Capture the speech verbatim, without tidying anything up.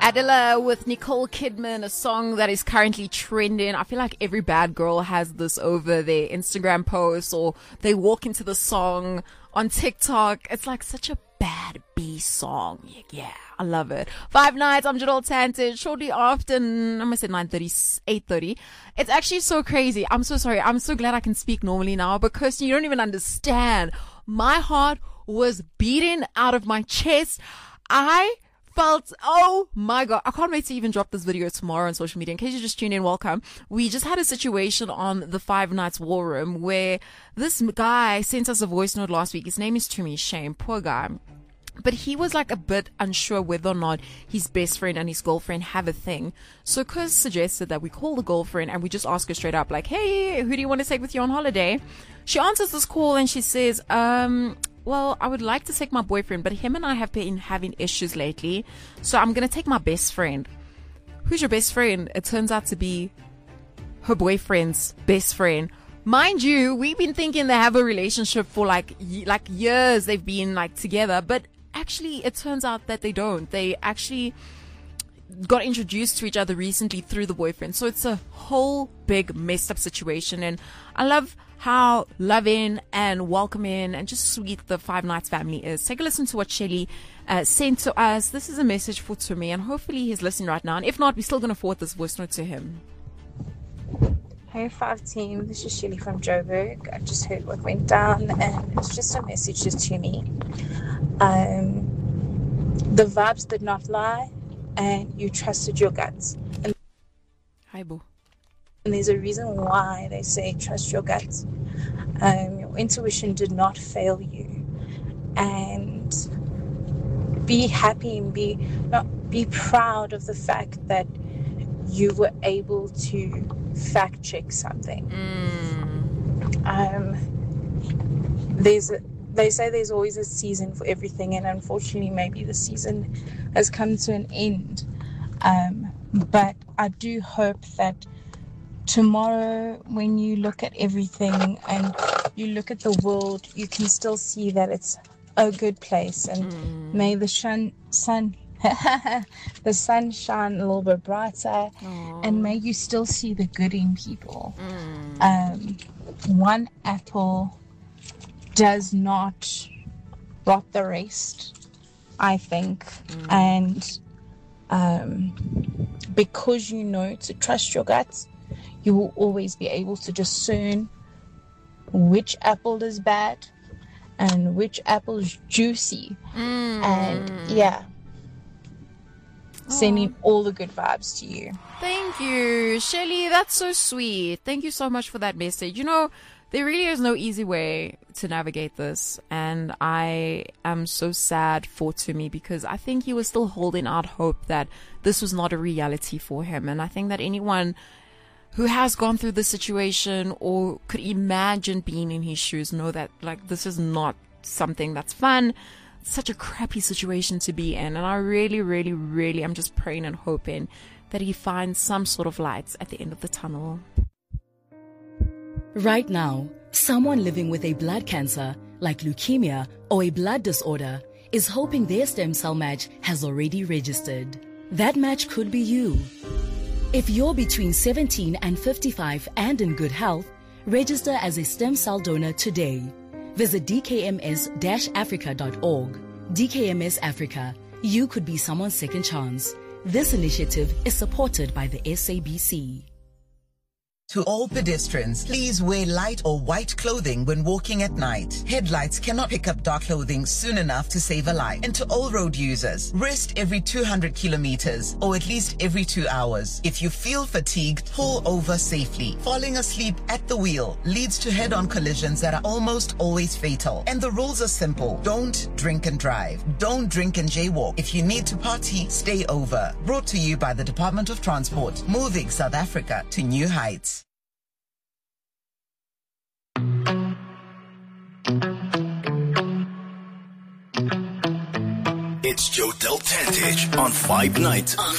Adela with Nicole Kidman, a song that is currently trending. I feel like every bad girl has this over their Instagram posts, or they walk into the song on TikTok. It's like such a bad B song. Yeah, I love it. Five Nights, I'm Janelle Tantich. Shortly after, I'm going to say nine thirty, eight thirty. It's actually so crazy. I'm so sorry. I'm so glad I can speak normally now, because you don't even understand. My heart was beating out of my chest. I felt, oh my God, I can't wait to even drop this video tomorrow on social media. In case you just tuned in, welcome. We just had a situation on the Five Nights War Room where this guy sent us a voice note last week. His name is Tumi Shame, poor guy. But he was like a bit unsure whether or not his best friend and his girlfriend have a thing. So Kuz suggested that we call the girlfriend and we just ask her straight up, like, hey, who do you want to take with you on holiday? She answers this call and she says, um, well, I would like to take my boyfriend, but him and I have been having issues lately. So I'm going to take my best friend. Who's your best friend? It turns out to be her boyfriend's best friend. Mind you, we've been thinking they have a relationship for like, like years. They've been like together, but actually it turns out that they don't. They actually got introduced to each other recently through the boyfriend. So it's a whole big messed up situation. And I love how loving and welcoming and just sweet the Five Nights family is. Take a listen to what Shelly uh, sent to us. This is a message for Tumi, and hopefully he's listening right now. And if not, we're still going to forward this voice note to him. Hey Five Team, this is Shelly from Joburg. I just heard what went down, and it's just a message to Tumi. Um, the vibes did not lie, and you trusted your guts. And Hi, boo. And there's a reason why they say trust your guts. Um, your intuition did not fail you, and be happy and be not be proud of the fact that you were able to fact check something. Mm. Um, there's a, they say there's always a season for everything, and unfortunately, maybe the season has come to an end. Um, but I do hope that tomorrow, when you look at everything and you look at the world, you can still see that it's a good place. And mm. may the shun, sun, the sun shine a little bit brighter. Aww. And may you still see the good in people. Mm. Um, one apple does not rot the rest, I think. Mm. And um, because you know to trust your guts, you will always be able to discern which apple is bad and which apple is juicy. Mm. And yeah, sending all the good vibes to you. Thank you, Shelly. That's so sweet. Thank you so much for that message. You know, there really is no easy way to navigate this. And I am so sad for Tumi, because I think he was still holding out hope that this was not a reality for him. And I think that anyone who has gone through this situation or could imagine being in his shoes know that, like, this is not something that's fun. It's such a crappy situation to be in. And I really, really, really am just praying and hoping that he finds some sort of lights at the end of the tunnel. Right now, someone living with a blood cancer, like leukemia or a blood disorder, is hoping their stem cell match has already registered. That match could be you. If you're between seventeen and fifty-five and in good health, register as a stem cell donor today. Visit d k m s dash africa dot org. D K M S Africa, you could be someone's second chance. This initiative is supported by the S A B C. To all pedestrians, please wear light or white clothing when walking at night. Headlights cannot pick up dark clothing soon enough to save a life. And to all road users, rest every two hundred kilometers or at least every two hours. If you feel fatigued, pull over safely. Falling asleep at the wheel leads to head-on collisions that are almost always fatal. And the rules are simple. Don't drink and drive. Don't drink and jaywalk. If you need to party, stay over. Brought to you by the Department of Transport, moving South Africa to new heights. It's Jodel Tantich on Five Nights.